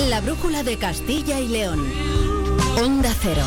La brújula de Castilla y León. Onda Cero.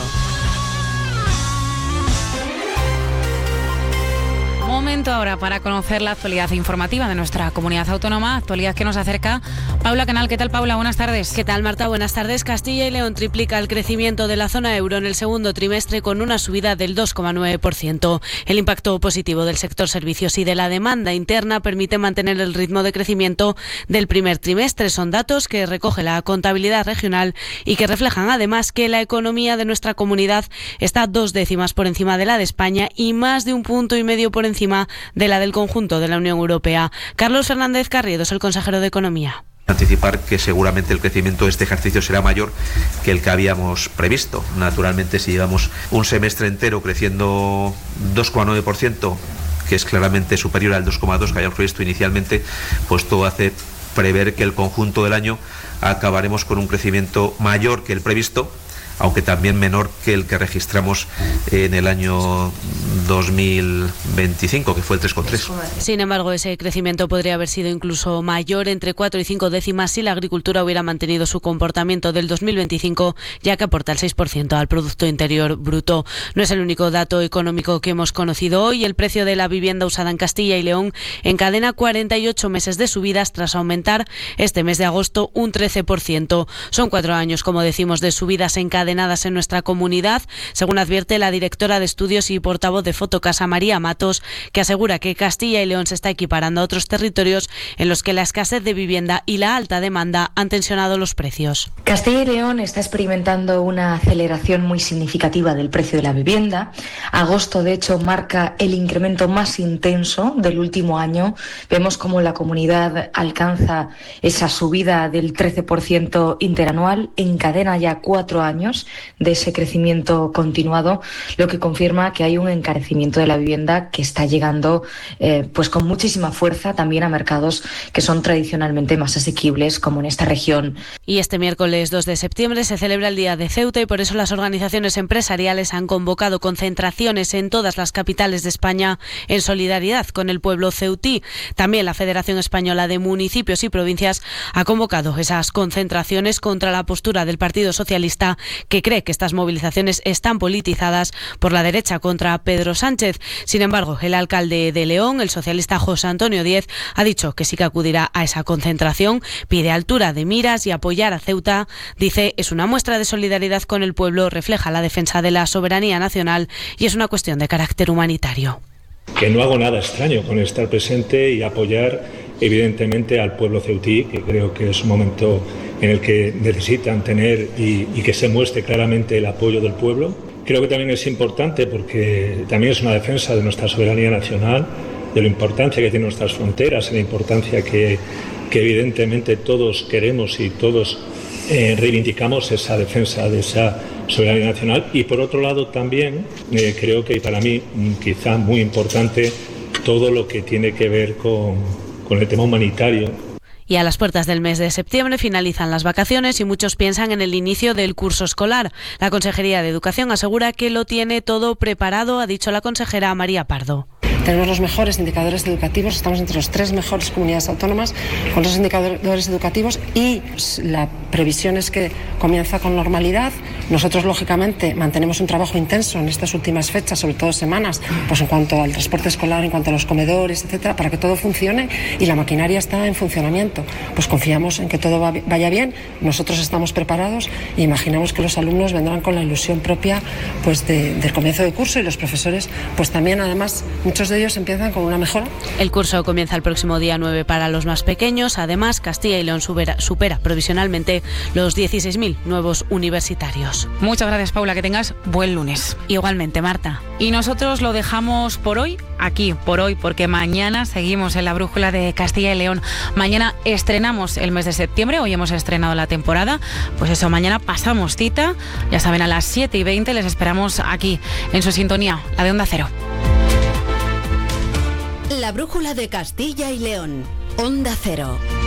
Momento ahora para conocer la actualidad informativa de nuestra comunidad autónoma, actualidad que nos acerca Paula Canal. ¿Qué tal, Paula? Buenas tardes. ¿Qué tal, Marta? Buenas tardes. Castilla y León triplica el crecimiento de la zona euro en el segundo trimestre con una subida del 2,9%. El impacto positivo del sector servicios y de la demanda interna permite mantener el ritmo de crecimiento del primer trimestre. Son datos que recoge la contabilidad regional y que reflejan además que la economía de nuestra comunidad está 2 décimas por encima de la de España y más de 1,5 puntos por encima de la del conjunto de la Unión Europea. Carlos Fernández Carriedo es el consejero de Economía. Anticipar que seguramente el crecimiento de este ejercicio será mayor que el que habíamos previsto. Naturalmente, si llevamos un semestre entero creciendo 2,9%, que es claramente superior al 2,2% que habíamos previsto inicialmente, pues todo hace prever que el conjunto del año acabaremos con un crecimiento mayor que el previsto, aunque también menor que el que registramos en el año 2025, que fue el 3,3. Sin embargo, ese crecimiento podría haber sido incluso mayor, entre 4 y 5 décimas, si la agricultura hubiera mantenido su comportamiento del 2025, ya que aporta el 6% al Producto Interior Bruto. No es el único dato económico que hemos conocido hoy. El precio de la vivienda usada en Castilla y León encadena 48 meses de subidas tras aumentar este mes de agosto un 13%. Son 4 años, como decimos, de subidas encadenadas en nuestra comunidad, según advierte la directora de estudios y portavoz de Fotocasa, María Matos, que asegura que Castilla y León se está equiparando a otros territorios en los que la escasez de vivienda y la alta demanda han tensionado los precios. Castilla y León está experimentando una aceleración muy significativa del precio de la vivienda. Agosto, de hecho, marca el incremento más intenso del último año. Vemos cómo la comunidad alcanza esa subida del 13% interanual, encadena ya 4 años de ese crecimiento continuado, lo que confirma que hay un encarecimiento de la vivienda que está llegando pues con muchísima fuerza también a mercados que son tradicionalmente más asequibles, como en esta región. Y este miércoles 2 de septiembre se celebra el Día de Ceuta y por eso las organizaciones empresariales han convocado concentraciones en todas las capitales de España en solidaridad con el pueblo ceutí. También la Federación Española de Municipios y Provincias ha convocado esas concentraciones contra la postura del Partido Socialista, que cree que estas movilizaciones están politizadas por la derecha contra Pedro Sánchez. Sin embargo, el alcalde de León, el socialista José Antonio Díez, ha dicho que sí que acudirá a esa concentración, pide altura de miras y apoyar a Ceuta. Dice, es una muestra de solidaridad con el pueblo, refleja la defensa de la soberanía nacional y es una cuestión de carácter humanitario. Que no hago nada extraño con estar presente y apoyar evidentemente al pueblo ceutí, que creo que es un momento en el que necesitan tener y que se muestre claramente el apoyo del pueblo. Creo que también es importante porque también es una defensa de nuestra soberanía nacional, de la importancia que tienen nuestras fronteras, de la importancia que evidentemente todos queremos y todos reivindicamos esa defensa de esa soberanía nacional. Y por otro lado también creo que para mí quizá muy importante todo lo que tiene que ver con el tema humanitario. Y a las puertas del mes de septiembre finalizan las vacaciones y muchos piensan en el inicio del curso escolar. La Consejería de Educación asegura que lo tiene todo preparado, ha dicho la consejera María Pardo. Tenemos los mejores indicadores educativos, estamos entre las 3 mejores comunidades autónomas con los indicadores educativos y la previsión es que comienza con normalidad. Nosotros, lógicamente, mantenemos un trabajo intenso en estas últimas fechas, sobre todo semanas, pues en cuanto al transporte escolar, en cuanto a los comedores, etcétera, para que todo funcione y la maquinaria está en funcionamiento. Pues confiamos en que todo vaya bien, nosotros estamos preparados e imaginamos que los alumnos vendrán con la ilusión propia pues del comienzo del curso y los profesores pues también, además, muchos de ellos empiezan con una mejora. El curso comienza el próximo día 9 para los más pequeños. Además, Castilla y León supera provisionalmente los 16.000 nuevos universitarios. Muchas gracias, Paula, que tengas buen lunes. Igualmente, Marta. Y nosotros lo dejamos por hoy, aquí, por hoy, porque mañana seguimos en la brújula de Castilla y León. Mañana estrenamos el mes de septiembre, hoy hemos estrenado la temporada. Pues eso, mañana pasamos cita, ya saben, a las 7:20 les esperamos aquí, en su sintonía, la de Onda Cero. La brújula de Castilla y León. Onda Cero.